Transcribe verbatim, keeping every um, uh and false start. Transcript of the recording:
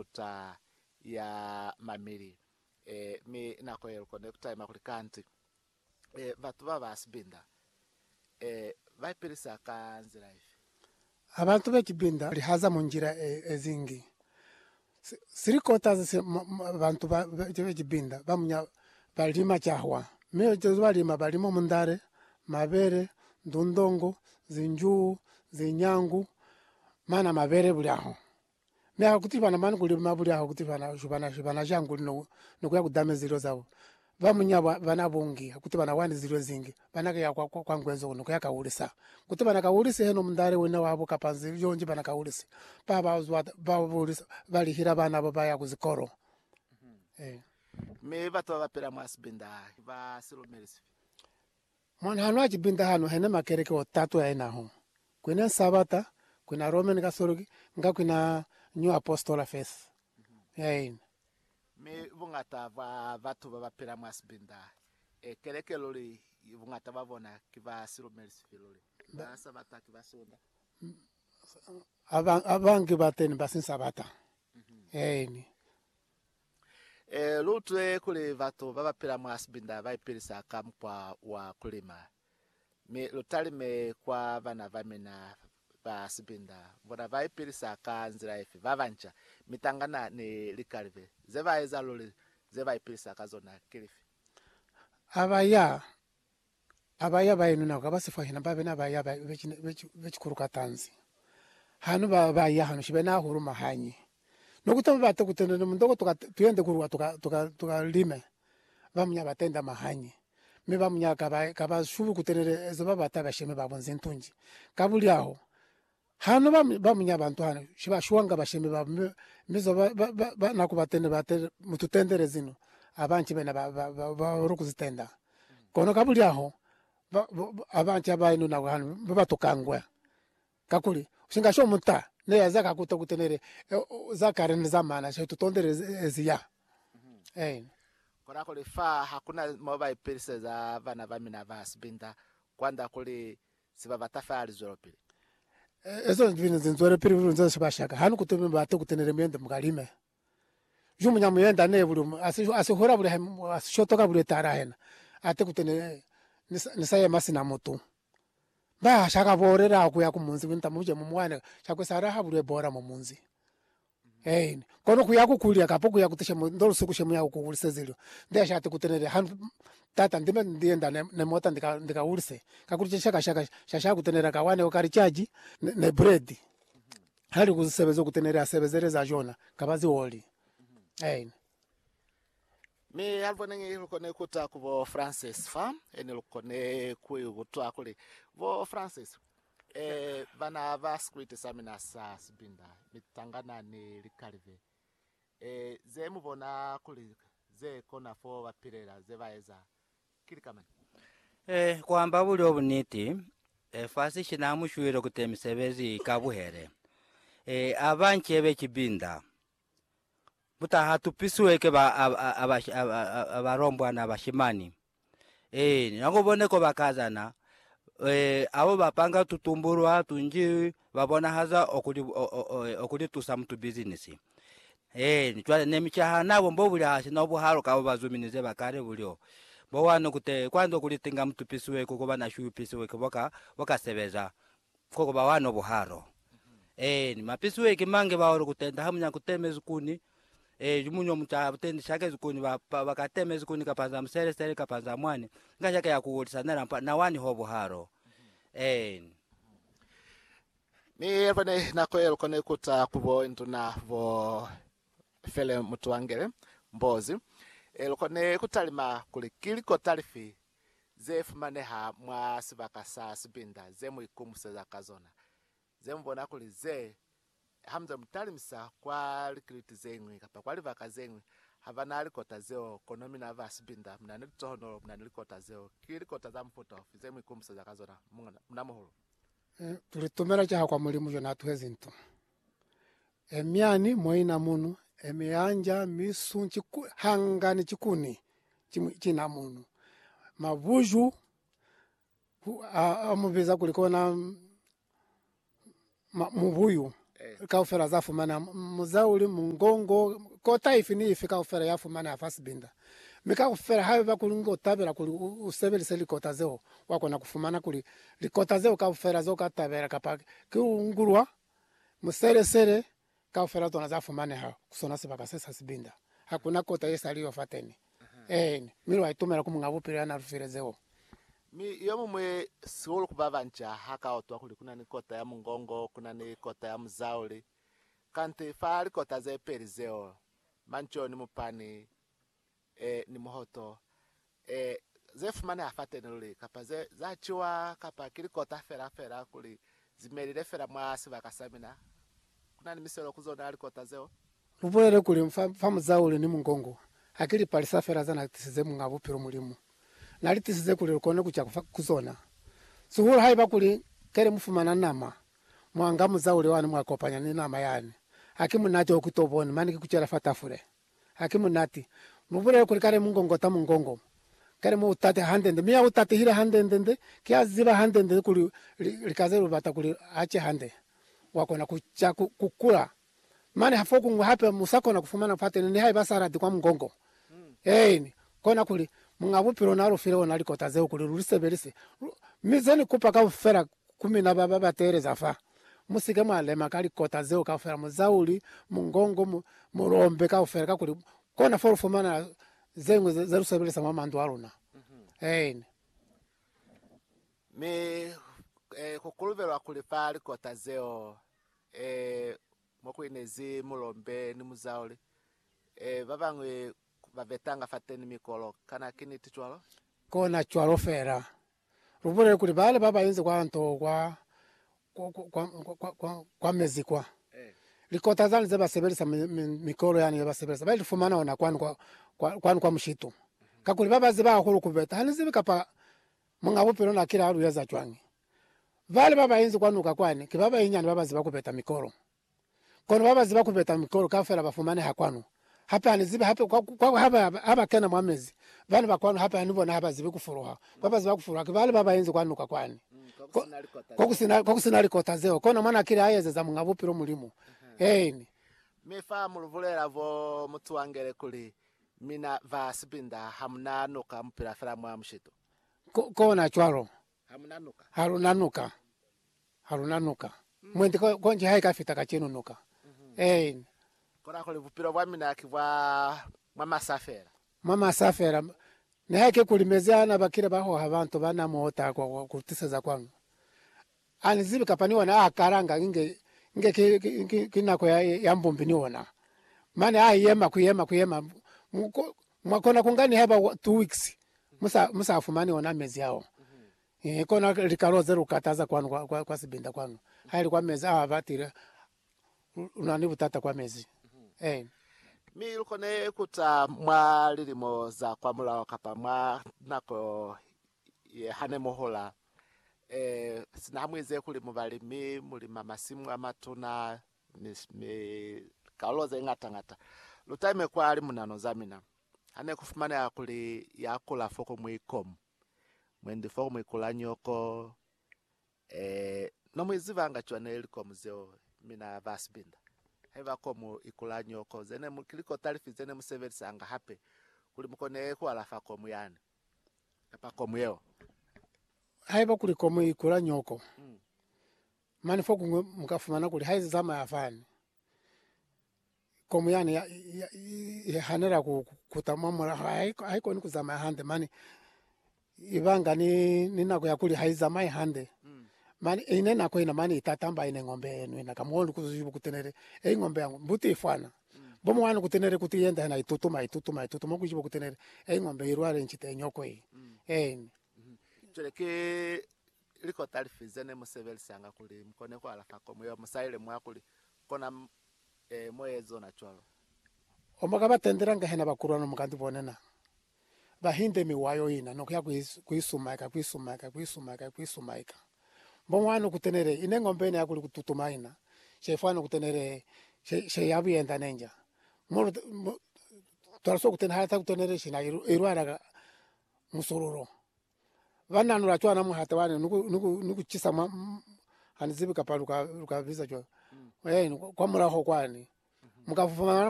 kuta ya mamiri e, mi nakoyelo kone kutaima kuli kanti e, vatu vavasibinda e, vaipirisa kanzira ifi abantu b'ekibinda lihaza mu ngira e- ezingi Si- sirikota zi abantu b'ekibinda bamunya balima cyahwa miyo jezu balima balimo mundare mabere ndundongo zinjuu zinyangu mana mabere bulyaho mya kutivana mani kulima bulyaho kutivana shubana shubana jangu no nokuya kudame ziro zabo bamunya bana bongi kutivana wani ziro zingi banaka ya kwa, kwa ngwenzo no kuyaka ulisa kutivana ka ulisa heno mundare wena wabo kapanzi yonje bana ka ulisa baba uzwa baba ulisa bali hira bana baba ya kuzikoro mm -hmm. eh mi vatu vavapira mwasibinda vasilumirisi mwana hano achibinda hano hene makereke otatu ya enaho kwina sabata kwina roman kasoroki nga kwina new apostola faith mm -hmm. yain mi vungata va vatu vavapira mwasibinda e kereke lori vungata vavona kivasilumirisi filori vasabata kivasunda abangi bateni basin sabata mm -hmm. yain e lutwe kuli vatu vavapira mwasibinda vaipirisa kamkwa wa kulima mi lutalime kwa vana vamina vasibinda vona vaipirisa kanzira ifi vavanja mitangana ni likalive zevaeza luli zevaipirisa kazona kilifi abaya abaya bayinu nako abasifahina babe nabaya bechikuruka tanzi hanu baya hanu shibena huruma hanyi nokutama bate kutendene mundogo tuka tuyende kurwa tuka tuka tuka lime bamunya batenda mahanyi me bamunya kaba kaba shubu kutenere ezo babata basheme babonze ntunji kabuli aho hano bamunya abantu hano shiba shuwanga basheme babo mizo ba nakubatende bate mututendere zino abanchi bena ba kuzitenda kono kabuli aho abanchi abayinu na hano babatokangwa kakuli ushinga sho muta ne yazaka kuta kutenere zakare nzamana sho tutondere eziya mm -hmm. eh kona kuli fa hakuna mobile pesa za vana vamina vasibinda kwanda kuli siba vatafari zoropili ezo ndivino zinzore piri nzo shibashaka hanu kutume bate kutenere myende mukalime jumu nyamu yenda ne bulu asi asihora bulu asishotoka bulu tarahena ate kutenere nisaye masina moto ba shaka borera akuya kumunzi winta muje mumwana shakwe saraha bulu bora mumunzi eh kono kuyaku kulia kapo kuya kutisha ndolo sikushe muya kukulise zilo ndesha ate kutenere han tata ndime ndienda ne, ne mota ndika ndika ulise kakulicha shaka shaka shasha kutenera kawane okari charge ne, ne bread mm -hmm. hali kusebezo kutenera sebezereza jona kabazi oli mm -hmm. eh mi alvona ngi lukone kuta kubo Francis fam ene lukone kuyu kutwa kuli vo Francis eh vana va script samina sa sibinda mitangana ni likalive eh ze mubona kuli ze kona fo vapirera ze vaeza kili kama eh kwamba buli obuniti eh fasi shinamushwire kutemisebezi kabuhere eh abanche bekibinda buta tupisweke ba abarombwa na bashimani eh nakubone ko bakazana eh abo bapanga tutumburwa tunji babona haza okuli okuli tusamtu business eh nitwa nemichaha nabo mbobuli hasi nabo haro kabo bazuminize bakare bulyo bo wano kute kwando kulitinga mtu pisweke ko bana shu pisweke boka boka sebeza koko bawano buharo eh ni mapisweke mange baoro kutenda hamnya kutemeza kuni eh jumunyo mta butendi shake zikuni bakateme zikuni kapanza msere sere kapanza mwani ngashaka ya kuulisa na na wani hobo haro eh ni vane nakoyelo kone kuta kubo intuna vo fele mutwangere mbozi elokone kutalima kulikili ko talifi zefumane ha mwa sibaka sa sibinda zemu ikumuse za kazona zembona kuli ze hamza mutalimisa kwa likiliti zengwe kapa kwa liva kazengwe havana alikota zeo konomi na vasibinda mnani tohono mnani likota zeo kili kota za mfuto zemu ikumuse za kazona mnamuhulu eh tulitumera cha kwa mulimu jona tuhezinto emyani moina munu emyanja misunchi hangani chikuni china munu mabuju amubiza kulikona mubuyu Eh. kaufera zafumana muzauli mungongo kota ifini ifi kaufera yafumana afasibinda mika kufera hayo bakulingo tabera kuli usebeli seli kota zeo wako na kufumana kuli likota zeo kaufera zo katabera kapake kiungurwa musere sere kaufera tona zafumane ha kusona sibaka sesa sibinda hakuna kota yesaliyo fateni eh miro aitumera kumungabupira na rufire zeo mi yomu mwe siwolo kubavancha haka otwa kuli kuna ni kota ya mungongo kuna ni kota ya mzauli kanti fari kota ze peri zeo mancho ni mupani eh, ni muhoto eh, ze fumane afate nuli kapa ze zachiwa kapa kili kota fera fera kuli zimerire fera mwasi bakasamina kuna ni miselo kuzona ali kota zeo rubwere kuli mfamu zauli ni mungongo akili palisa fera zana tisize mungabupiro mulimu nali tisize kuli kone kucha kuzona suhura hai bakuli kere mufumana nama mwanga muzauli wani mwakopanya ni nama yani hakimu nati okutoboni mani kikuchera fatafure hakimu nati mubure kuli kare mungongo ta mungongo kare mu utate handende miya utate hira handende kia ziba handende kuli likazeru bata kuli ache hande wakona kucha kukula mani hafoku nguhape musako na kufumana fate ni hai basara di kwa mungongo mm. Hey, kona kuli mungabupiro nalo fire ona likota zeo kuli rulisebelise mizeni kupa ka fera kumi na baba batereza fa musike mwale makali kota zeo ka fera muzauli mungongo mu, murombe ka fera ka kuli kona for fumana zengu zerusebelisa mama ndo aruna mm-hmm. Hey. Me eh, kukuluvela kuli pali kota zeo eh mokwinezi mulombe ni muzauli eh babangwe bavetanga fateni mikolo kana kini tichwalo kona chwalo fera rubure kuli bale baba yinze kwa nto kwa kwa kwa kwa, kwa, kwa mezi kwa eh likota zani zeba sebelisa mikolo yani zeba sebelisa bali fumana ona kwani kwa kwa kwani kwa mshito mm-hmm. Kakuli baba ziba akulu kubeta hani zibi kapa mungabupiro na kila alu yaza chwangi vale baba yinze kwa nuka kwani kibaba yinyani baba ziba kubeta mikolo kono baba ziba kubeta mikolo kafera bafumane hakwanu hapa anizibe hapa kwa, kwa hapa hapa kana mwamezi bana bakwanu hapa anibona hapa zibe kufuruha baba ziba kufuruha kibale baba yenze kwanuka kwani kwa kusina kwa kusina likota zeo kono mwana kile ayeze za mungabupiro mulimo eh ni mefa muluvulera vo mutu wangere kuli mina vasibinda hamna nuka mpira fera mwa mshito kona chwaro hamna nuka harunanuka harunanuka mm. Mwende konje haika fitaka chenu nuka mm-hmm. Eh kona kuli vupiro vwa mina kivwa mama safera mama safera ne hake kulimezeana bakire baho abantu bana mota kwa kutiseza kwangu anizibi kapaniwa na akaranga inge inge kinako ya, ya mbumbi niona maana ayema kuyema kuyema mwakona kungani haba two weeks musa musa afumani ona mezi yao mm-hmm. Eh kona likaroze rukataza kwanu kwa, kwa, kwa sibinda kwanu haili kwa mezi ah batire unani butata kwa mezi mm-hmm. Eh mi lukone kuta mwa lilimo za kwa mula kapa mwa nako ye hane mohola eh sinamweze kuli mubalimi muli mamasimu amatuna mi kaloze ngata ngata lutime kwa ali munano zamina hane kufumana ya kuli yakula foko mwikom mwende foko mwikula nyoko eh no mwizivanga chwane iliko mzeo mina vasbinda heva komu ikula nyoko zene mukiliko tarifi zene museveri anga hape kuli mukone ko alafa komu yani apa komu yeo haiba kuli komu ikula nyoko mm. Mani foku mukafumana kuli haizi zama yafani komu yani ya, ya, ya hanera kutamamura haiko haiko ni kuzama hande mani ibanga ni ninako yakuli haiza mai hande mm. Mani inena ko ina mani itatamba ine ngombe yenu ina kamondo kuzujibu kutenere e ngombe yangu mbuti ifana mm. Bomo wana kutenere kutiyenda na itutuma itutuma itutuma kujibu kutenere e ngombe irware nchite nyoko yi mm. Eh mm. Choreke liko tarifi zene museveli sanga kuli mkone kwa alafa komu yo musaile mwakuli kona eh moyezo na chwalo omaka batenderanga hena bakurano mukandi bonena bahinde miwayo ina no kya kuisumaika kuisumaika kuisumaika kuisumaika bomwana kutenere ine ngombe ne akuli kututumaina shefano kutenere she, she yabi enda nenja moro twarso kutenere hata kutenere shina irwara musororo bana nura chwana mu hata bana nuku nuku nuku chisa ma hanizibi kapaluka ruka visa cho wenu kwa muraho kwani mukavuma